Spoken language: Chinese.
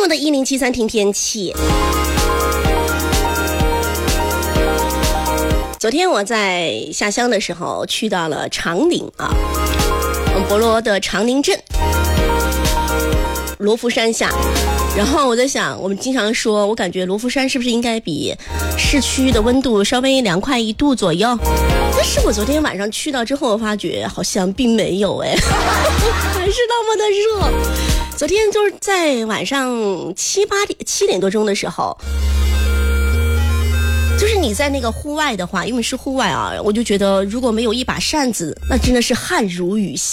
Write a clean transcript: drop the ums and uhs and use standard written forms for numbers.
的1073听天气。昨天我在下乡的时候去到了长岭啊，博罗的长宁镇罗浮山下，然后我在想，我们经常说，我感觉罗浮山是不是应该比市区的温度稍微凉快1度左右？但是我昨天晚上去到之后，我发觉好像并没有还是那么的热。昨天就是在晚上7点多钟的时候，就是你在那个户外的话，因为是户外啊，我就觉得如果没有一把扇子，那真的是汗如雨下。